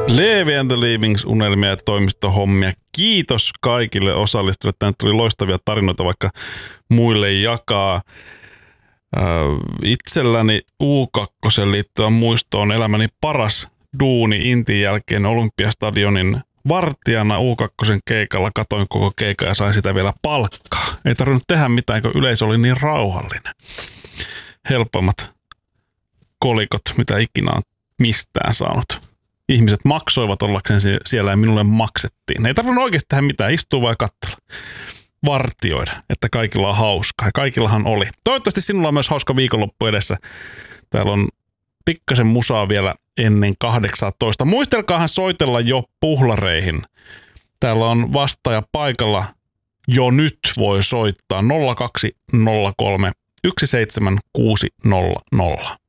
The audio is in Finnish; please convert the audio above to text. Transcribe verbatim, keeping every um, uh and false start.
Levi and the Leavings, unelmia ja toimistohommia. Kiitos kaikille osallistujille. Tänne tuli loistavia tarinoita vaikka muille jakaa. Itselläni U kaksi liittyvä muisto on elämäni paras duuni Intin jälkeen Olympiastadionin vartijana U kaksi keikalla. Katoin koko keikan ja sain sitä vielä palkkaa. Ei tarvinnut tehdä mitään, kun yleisö oli niin rauhallinen. Helpommat kolikot, mitä ikinä on mistään saanut. Ihmiset maksoivat ollakseen siellä ja minulle maksettiin. Ei tarvinnut oikeasti tehdä mitään, istua vai katsella. Vartioida, että kaikilla on hauskaa. Ja kaikillahan oli. Toivottavasti sinulla on myös hauska viikonloppu edessä. Täällä on pikkasen musaa vielä ennen kahdeksantoista. Muistelkaahan soitella jo puhlareihin. Täällä on vastaaja paikalla. Jo nyt voi soittaa nolla kaksi nolla kolme yksi seitsemän kuusi nolla nolla.